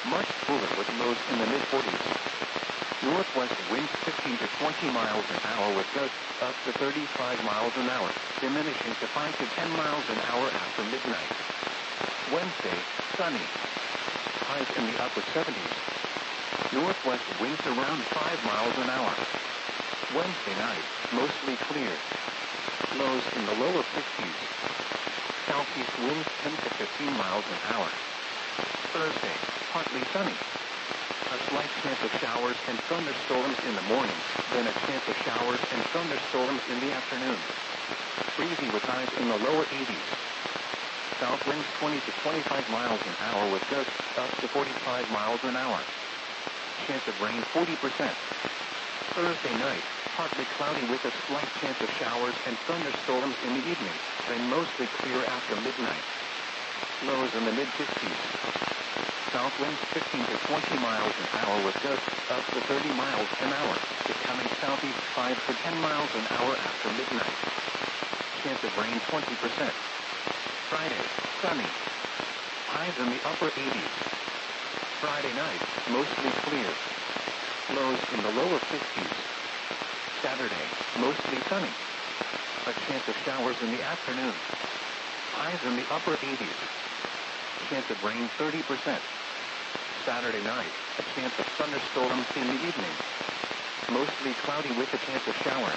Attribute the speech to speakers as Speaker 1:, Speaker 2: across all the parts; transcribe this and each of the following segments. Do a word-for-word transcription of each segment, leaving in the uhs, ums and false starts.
Speaker 1: Much cooler with lows in the mid forties. Northwest winds fifteen to twenty miles an hour with gusts up to thirty-five miles an hour, diminishing to five to ten miles an hour after midnight. Wednesday, sunny. Highs in the upper seventies. Northwest winds around five miles an hour. Wednesday night, mostly clear. Lows in the lower sixties. Southeast winds ten to fifteen miles an hour. Thursday, partly sunny. A slight chance of showers and thunderstorms in the morning, then a chance of showers and thunderstorms in the afternoon. Breezy with highs in the lower eighties. South winds twenty to twenty-five miles an hour with gusts up to forty-five miles an hour. Chance of rain forty percent. Thursday night, partly cloudy with a slight chance of showers and thunderstorms in the evening, then mostly clear after midnight. Lows in the mid fifties. South winds fifteen to twenty miles an hour with gusts up to thirty miles an hour, becoming southeast five to ten miles an hour after midnight. Chance of rain twenty percent. Friday, sunny. Highs in the upper eighties. Friday night, mostly clear. Lows in the lower fifties. Saturday, mostly sunny. A chance of showers in the afternoon. Highs in the upper eighties. Chance of rain thirty percent. Saturday night, a chance of thunderstorms in the evening. Mostly cloudy with a chance of showers.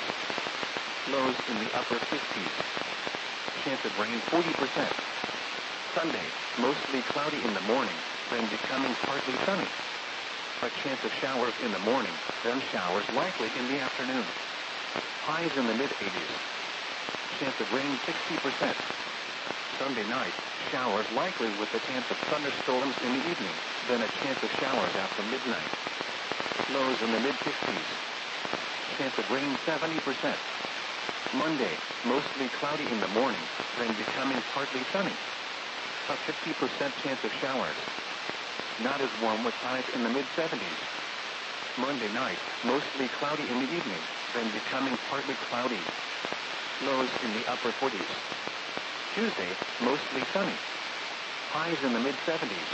Speaker 1: Lows in the upper fifties. Chance of rain forty percent. Sunday, mostly cloudy in the morning, then becoming partly sunny. A chance of showers in the morning, then showers likely in the afternoon. Highs in the mid eighties. Chance of rain sixty percent. Sunday night, showers likely with a chance of thunderstorms in the evening, then a chance of showers after midnight. Lows in the mid fifties. Chance of rain seventy percent. Monday, mostly cloudy in the morning, then becoming partly sunny. A fifty percent chance of showers. Not as warm with highs in the mid seventies. Monday night, mostly cloudy in the evening, then becoming partly cloudy. Lows in the upper forties. Tuesday, mostly sunny. Highs in the mid seventies.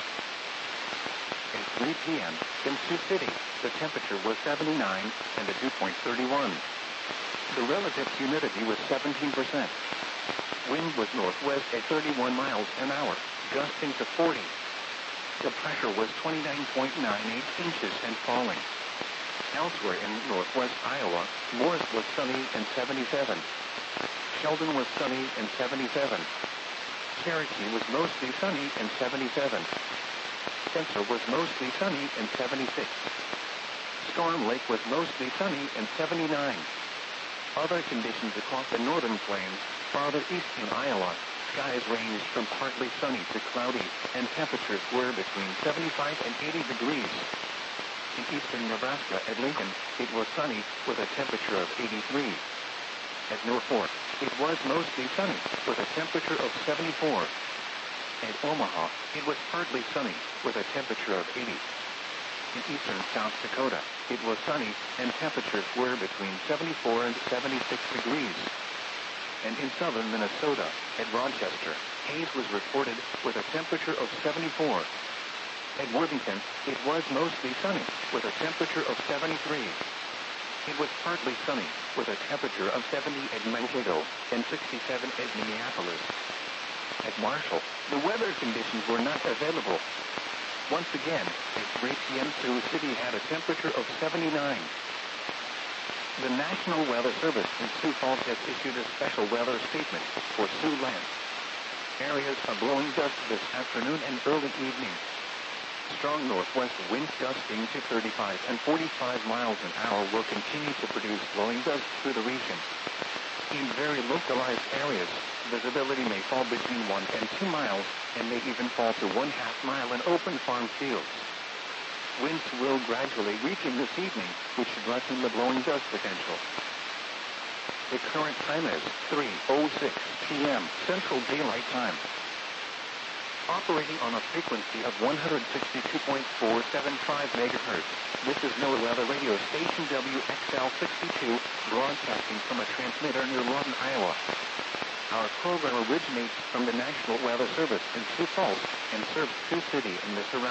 Speaker 1: At three p m in Sioux City, the temperature was seventy-nine and the dew point thirty-one. The relative humidity was seventeen percent. Wind was northwest at thirty-one miles an hour, gusting to forty. The pressure was twenty-nine point nine eight inches and falling. Elsewhere in northwest Iowa, Morris was sunny and seventy-seven. Sheldon was sunny and seventy-seven. Cherokee was mostly sunny and seventy-seven. Spencer was mostly sunny and seventy-six. Storm Lake was mostly sunny and seventy-nine. Other conditions across the northern plains, farther east in Iowa, skies ranged from partly sunny to cloudy, and temperatures were between seventy-five and eighty degrees. In eastern Nebraska at Lincoln, it was sunny with a temperature of eighty-three. At Norfolk, it was mostly sunny with a temperature of seventy-four. At Omaha, it was partly sunny with a temperature of eighty. In eastern South Dakota, it was sunny and temperatures were between seventy-four and seventy-six degrees. And in southern Minnesota, at Rochester, haze was reported with a temperature of seventy-four. At Worthington, it was mostly sunny with a temperature of seventy-three. It was partly sunny with a temperature of seventy at Mankato and sixty-seven at Minneapolis. At Marshall, the weather conditions were not available. Once again, at three p m Sioux City had a temperature of seventy-nine. The National Weather Service in Sioux Falls has issued a special weather statement for Siouxland. Areas of blowing dust this afternoon and early evening. Strong northwest winds gusting to thirty-five and forty-five miles an hour will continue to produce blowing dust through the region. In very localized areas, visibility may fall between one and two miles, and may even fall to one half mile in open farm fields. Winds will gradually weaken this evening, which should lessen the blowing dust potential. The current time is three oh six p m Central Daylight Time. Operating on a frequency of one hundred sixty-two point four seven five megahertz, this is NOAA Weather Radio Station W X L sixty-two, broadcasting from a transmitter near Lawton, Iowa. Our program originates from the National Weather Service in Sioux Falls and serves Sioux City and the surrounding